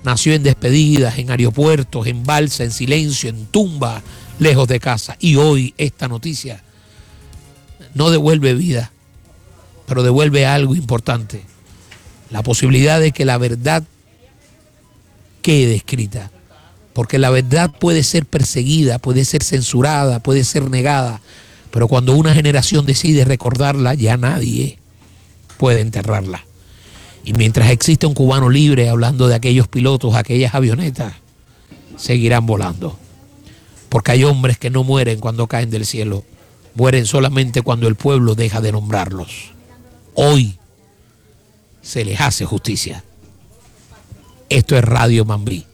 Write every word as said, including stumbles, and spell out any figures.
nació en despedidas, en aeropuertos, en balsa, en silencio, en tumba, lejos de casa. Y hoy esta noticia no devuelve vida, pero devuelve algo importante: la posibilidad de que la verdad quede escrita. Porque la verdad puede ser perseguida, puede ser censurada, puede ser negada, pero cuando una generación decide recordarla, ya nadie puede enterrarla. Y mientras exista un cubano libre hablando de aquellos pilotos, aquellas avionetas, seguirán volando. Porque hay hombres que no mueren cuando caen del cielo, mueren solamente cuando el pueblo deja de nombrarlos. Hoy se les hace justicia. Esto es Radio Mambí.